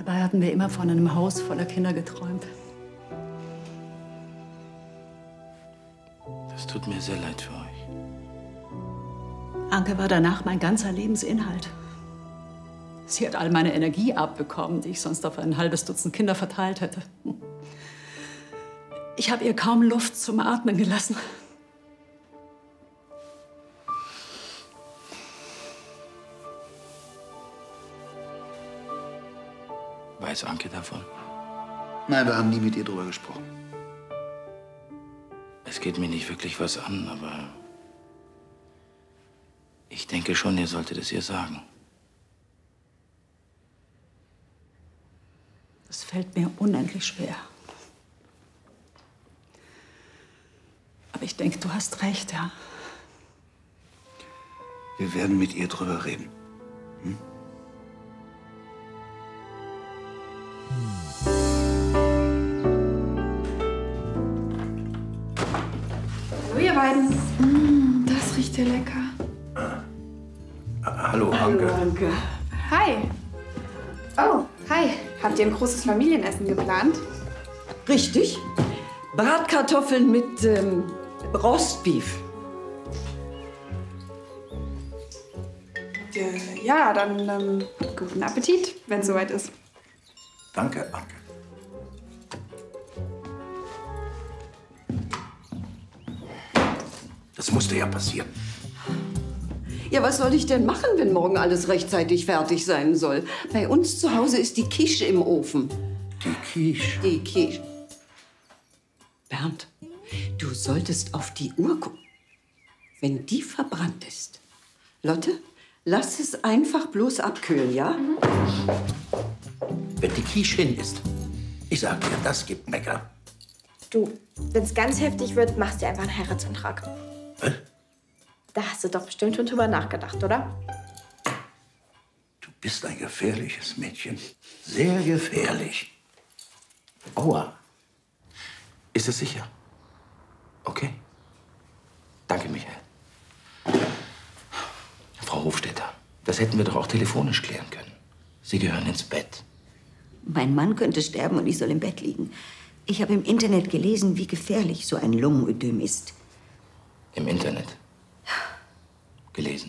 Dabei hatten wir immer von einem Haus voller Kinder geträumt. Das tut mir sehr leid für euch. Anke war danach mein ganzer Lebensinhalt. Sie hat all meine Energie abbekommen, die ich sonst auf ein halbes Dutzend Kinder verteilt hätte. Ich habe ihr kaum Luft zum Atmen gelassen. Weiß Anke davon? Nein, wir haben nie mit ihr drüber gesprochen. Es geht mir nicht wirklich was an, aber ich denke schon, ihr solltet es ihr sagen. Das fällt mir unendlich schwer. Aber ich denke, du hast recht, ja. Wir werden mit ihr drüber reden. Hm? Hallo, ihr beiden. Das riecht ja lecker. Hallo, Anke. Danke. Hi. Oh, hi. Habt ihr ein großes Familienessen geplant? Richtig. Bratkartoffeln mit Rostbeef. Ja, dann guten Appetit, wenn es soweit ist. Danke, Anke. Das musste ja passieren. Ja, was soll ich denn machen, wenn morgen alles rechtzeitig fertig sein soll? Bei uns zu Hause ist die Quiche im Ofen. Die Quiche. Die Quiche. Bernd, du solltest auf die Uhr gucken. Wenn die verbrannt ist. Lotte, lass es einfach bloß abkühlen, ja? Wenn die Quiche hin ist. Ich sag dir, das gibt Mecker. Du, wenn es ganz heftig wird, machst du einfach einen Heiratsantrag. Was? Da hast du doch bestimmt schon drüber nachgedacht, oder? Du bist ein gefährliches Mädchen. Sehr gefährlich. Aua. Ist es sicher? Okay. Danke, Michael. Frau Hofstetter, das hätten wir doch auch telefonisch klären können. Sie gehören ins Bett. Mein Mann könnte sterben und ich soll im Bett liegen. Ich habe im Internet gelesen, wie gefährlich so ein Lungenödem ist. Im Internet? Gelesen.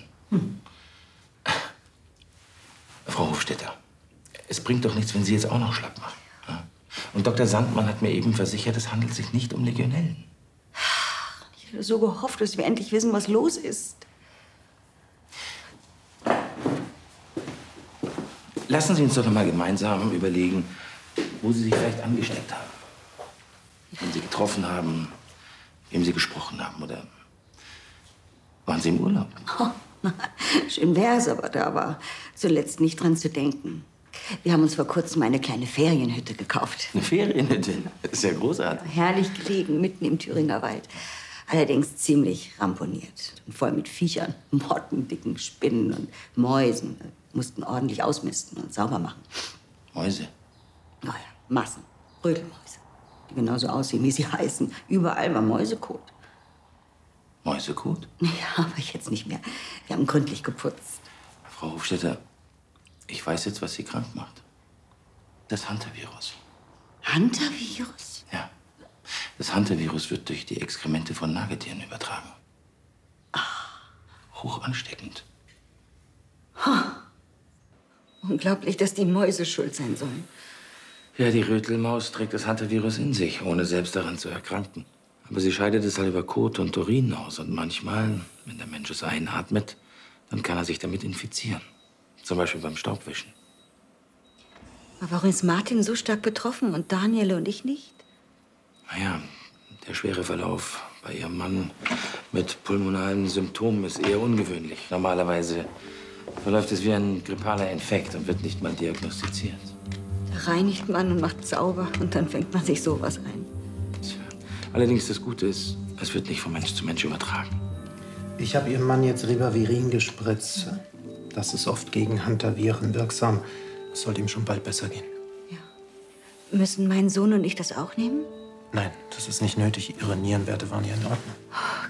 Frau Hofstetter, es bringt doch nichts, wenn Sie jetzt auch noch schlapp machen. Ja? Und Dr. Sandmann hat mir eben versichert, es handelt sich nicht um Legionellen. Ich habe so gehofft, dass wir endlich wissen, was los ist. Lassen Sie uns doch noch mal gemeinsam überlegen, wo Sie sich vielleicht angesteckt haben. Wen Sie getroffen haben, wem Sie gesprochen haben, oder waren Sie im Urlaub? Oh, schön wär's, aber da war zuletzt nicht dran zu denken. Wir haben uns vor kurzem eine kleine Ferienhütte gekauft. Eine Ferienhütte? Das ist ja großartig. Herrlich gelegen, mitten im Thüringer Wald. Allerdings ziemlich ramponiert und voll mit Viechern, Motten, dicken Spinnen und Mäusen. Wir mussten ordentlich ausmisten und sauber machen. Mäuse? Naja, Massen, Rödelmäuse, die genauso aussehen, wie sie heißen. Überall war Mäusekot. Mäusekot? Ja, aber jetzt nicht mehr. Wir haben gründlich geputzt. Frau Hofstetter, ich weiß jetzt, was Sie krank macht. Das Hunter-Virus. Hunter-Virus? Ja. Das Hunter-Virus wird durch die Exkremente von Nagetieren übertragen. Hoch ansteckend. Unglaublich, dass die Mäuse schuld sein sollen. Ja, die Rötelmaus trägt das Hunter-Virus in sich, ohne selbst daran zu erkranken. Aber sie scheidet es halt über Kot und Urin aus. Und manchmal, wenn der Mensch es einatmet, dann kann er sich damit infizieren. Zum Beispiel beim Staubwischen. Aber warum ist Martin so stark betroffen und Daniele und ich nicht? Naja, der schwere Verlauf bei ihrem Mann mit pulmonalen Symptomen ist eher ungewöhnlich. Normalerweise verläuft es wie ein grippaler Infekt und wird nicht mal diagnostiziert. Da reinigt man und macht sauber und dann fängt man sich sowas ein. Tja. Allerdings das Gute ist, es wird nicht von Mensch zu Mensch übertragen. Ich habe Ihrem Mann jetzt Ribavirin gespritzt. Das ist oft gegen Hunter-Viren wirksam. Es sollte ihm schon bald besser gehen. Ja. Müssen mein Sohn und ich das auch nehmen? Nein, das ist nicht nötig. Ihre Nierenwerte waren ja in Ordnung.